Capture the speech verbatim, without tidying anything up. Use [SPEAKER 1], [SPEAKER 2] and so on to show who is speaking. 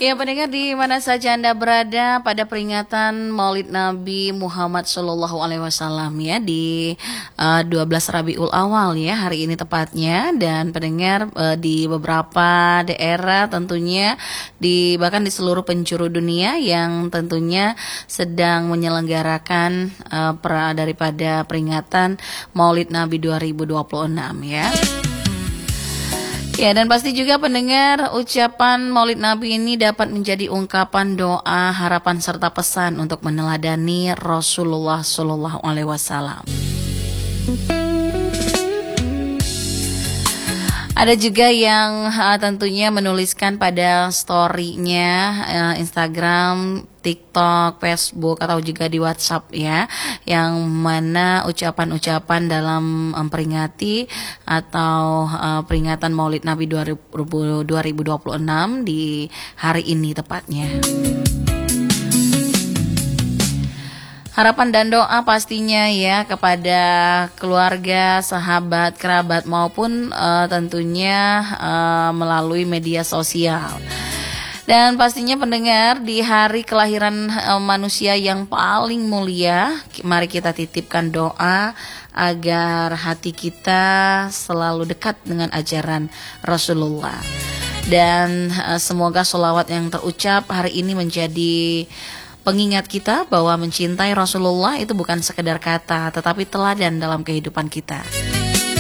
[SPEAKER 1] Ya pendengar di mana saja Anda berada pada peringatan Maulid Nabi Muhammad Shallallahu Alaihi Wasallam ya di uh, dua belas Rabiul Awal ya hari ini tepatnya, dan pendengar uh, di beberapa daerah tentunya di bahkan di seluruh penjuru dunia yang tentunya sedang menyelenggarakan uh, pra, daripada peringatan Maulid Nabi dua ribu dua puluh enam ya. Ya, dan pasti juga pendengar ucapan Maulid Nabi ini dapat menjadi ungkapan doa, harapan serta pesan untuk meneladani Rasulullah Shallallahu Alaihi Wasallam. Ada juga yang uh, tentunya menuliskan pada story-nya uh, Instagram, TikTok, Facebook atau juga di WhatsApp ya, yang mana ucapan-ucapan dalam memperingati atau uh, peringatan Maulid Nabi dua ribu dua puluh enam di hari ini tepatnya. Harapan dan doa pastinya ya kepada keluarga, sahabat, kerabat maupun uh, tentunya uh, melalui media sosial. Dan pastinya pendengar di hari kelahiran uh, manusia yang paling mulia, mari kita titipkan doa agar hati kita selalu dekat dengan ajaran Rasulullah. Dan uh, semoga sholawat yang terucap hari ini menjadi pengingat kita bahwa mencintai Rasulullah itu bukan sekedar kata, tetapi teladan dalam kehidupan kita.